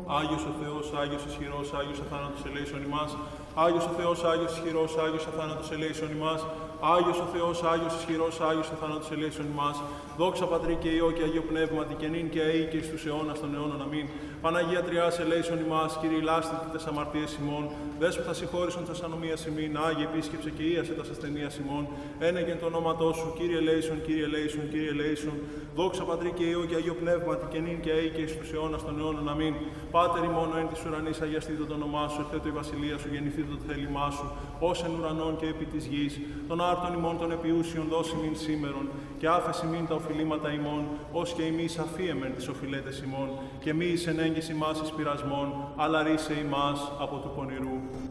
Άγιος ο Θεός, Άγιος ισχυρός, Άγιος αθάνατος ελέησον ημάς. Άγιος ο Θεός, Άγιος ισχυρός, Άγιος αθάνατος ελέησον ημάς. Άγιος ο Θεός, Άγιος ισχυρός, Άγιος αθάνατος ελέησον ημάς. Δόξα Πατρί και Υιό και Αγίο Πνεύματι και νυν και αεί και εις τους αιώνας των αιώνων. Αμήν. Παναγία Τριάς ελέησον ημάς, Κύριε λάστητη τες αμαρτίες ημών. Δέσποτα συγχώρησον τες ανομίας ημίν. Άγιε επίσκεψε και ίασε τας ασθενείας ημών. Ένεγεν το ονόματό σου, Κύριε ελέησον, Κύριε ελέησον, Κύριε ελέησον. Δόξα Πατρί και Υιό και Αγίο Πνεύματι και νυν και αεί και εις τους αιώνας των αιώνων. Αμήν. Πάτερ ημών εν της ουρανής, αγιαστήτω το όνομά σου, ερχέτω η βασιλεία σου, γεννηθήτω το θέλημά σου, ως εν ουρανών και επί της γης. Των άρτων ημών των επιούσιων δώσει μην σήμερον, και άφεση μην τα οφειλήματα ημών, ως και εμείς αφίεμεν τις οφειλέτες ημών, και μη εις εν έγκυς ημάς εις πειρασμών, αλλά ρίσε ημάς από του πονηρού.